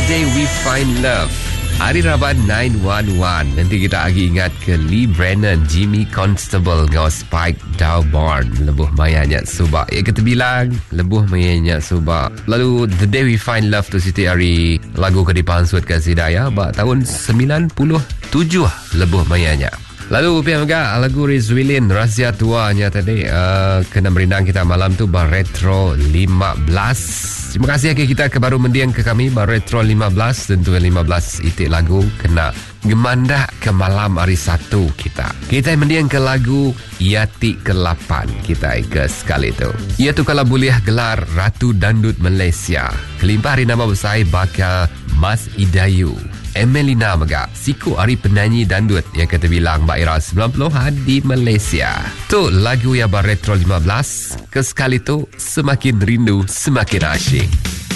Day We Find Love. Hari Raban 911. Nanti kita lagi ingat ke Lee Brennan, Jimmy Constable dengan Spike Dawbarn. Lebuh mayanya subak. Ya kita bilang lebuh mayanya subak. Lalu The Day We Find Love tu Siti hari lagu ke dipansut ke Sidaya ba tahun 97 lebuh mayanya. Lalu pihak juga lagu Rizwilin Rahsia Tuanya tadi kena merindang kita malam tu bar Retro 15. Terima kasih ke kita ke baru mendiang ke kami bar Retro 15. Tentu 15 itik lagu kena gemandak ke malam hari Sabtu kita. Kita mendiang ke lagu Yati ke-8 kita ke sekali tu. Ia tu kalau boleh gelar Ratu Dandut Malaysia. Kelimpah hari nama besar bakal Mas Idayu. Emelina Mega, siku hari penyanyi dandut yang kata bilang Mbak Ira 90-an di Malaysia. Tu lagu yang bar Retro 15. Ke sekali tu semakin rindu semakin asyik.